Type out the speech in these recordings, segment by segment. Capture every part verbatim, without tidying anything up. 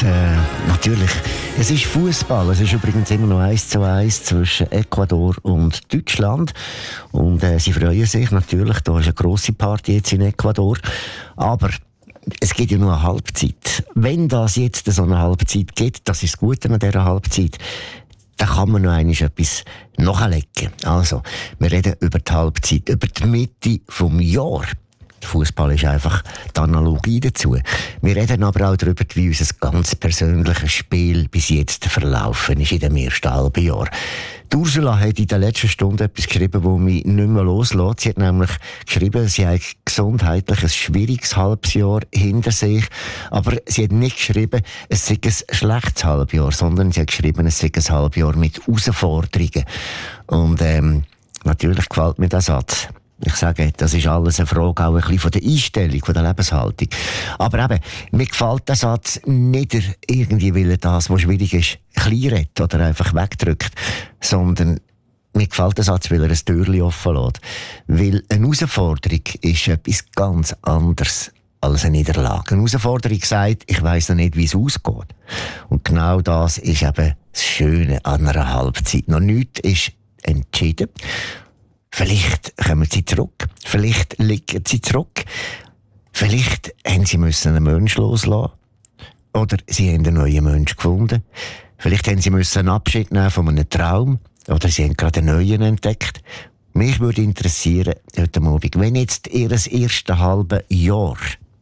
äh, natürlich, es ist Fußball. Es ist übrigens immer noch eins zu eins zwischen Ecuador und Deutschland. Und äh, sie freuen sich natürlich. Da ist eine grosse Party jetzt in Ecuador. Aber es geht ja nur eine Halbzeit. Wenn das jetzt so eine Halbzeit gibt, das ist das Gute an dieser Halbzeit, dann kann man noch einmal etwas nachlegen. Also, wir reden über die Halbzeit, über die Mitte vom Jahr. Fußball ist einfach die Analogie dazu. Wir reden aber auch darüber, wie unser ganz persönliches Spiel bis jetzt verlaufen ist in dem ersten halben Jahr. Die Ursula hat in der letzten Stunde etwas geschrieben, das mich nicht mehr loslässt. Sie hat nämlich geschrieben, sie hat gesundheitlich ein schwieriges halbes Jahr hinter sich. Aber sie hat nicht geschrieben, es sei ein schlechtes Halbjahr, sondern sie hat geschrieben, es sei ein Halbjahr mit Herausforderungen. Und ähm, natürlich gefällt mir der Satz. Ich sage, das ist alles eine Frage auch ein bisschen von der Einstellung, von der Lebenshaltung. Aber eben, mir gefällt der Satz nicht irgendwie, weil er das, was schwierig ist, klein redet oder einfach wegdrückt, sondern mir gefällt der Satz, weil er ein Türchen offen lässt. Weil eine Herausforderung ist etwas ganz anderes als eine Niederlage. Eine Herausforderung sagt, ich weiss noch nicht, wie es ausgeht. Und genau das ist eben das Schöne an einer Halbzeit. Noch nichts ist entschieden. Vielleicht kommen sie zurück. Vielleicht liegen sie zurück. Vielleicht haben sie müssen einen Menschen loslassen. Oder sie haben einen neuen Menschen gefunden. Vielleicht haben sie müssen einen Abschied nehmen von einem Traum. Oder sie haben gerade einen neuen entdeckt. Mich würde interessieren, heute Abend, wenn jetzt ihr erstes halbes Jahr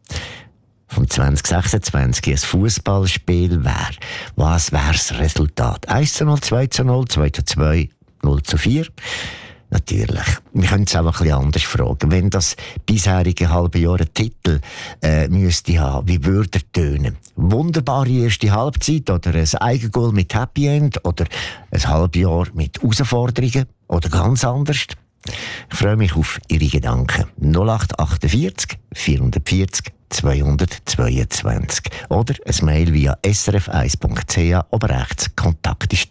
vom zwanzig sechsundzwanzig ein Fußballspiel wäre, was wäre das Resultat? eins zu null, zwei zu null, zwei zu zwei, null zu vier? Natürlich. Wir können es auch ein bisschen anders fragen. Wenn das bisherige halbe Jahr einen Titel äh, müsste haben, wie würde er tönen? Wunderbare erste Halbzeit oder ein Eigengoal mit Happy End oder ein halbes Jahr mit Herausforderungen oder ganz anders? Ich freue mich auf Ihre Gedanken. null acht achtundvierzig, vierhundertvierzig, zweihundertzweiundzwanzig oder ein Mail via s r f eins punkt c h oben rechts Kontakt ist